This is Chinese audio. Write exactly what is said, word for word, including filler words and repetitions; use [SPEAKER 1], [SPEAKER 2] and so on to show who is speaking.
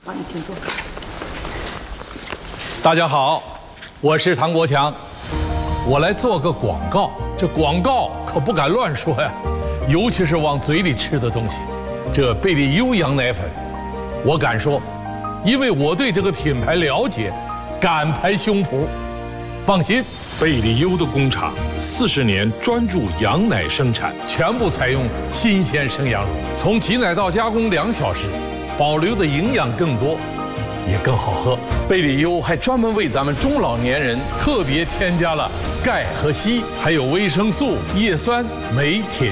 [SPEAKER 1] 好，你请坐。
[SPEAKER 2] 大家好，我是唐国强，我来做个广告。这广告可不敢乱说呀，尤其是往嘴里吃的东西。这贝利优羊奶粉，我敢说，因为我对这个品牌了解，敢拍胸脯。放心，
[SPEAKER 3] 贝利优的工厂四十年专注羊奶生产，
[SPEAKER 2] 全部采用新鲜生羊乳，从挤奶到加工两小时，保留的营养更多，也更好喝。贝利优还专门为咱们中老年人特别添加了钙和硒，还有维生素、叶酸、镁、铁。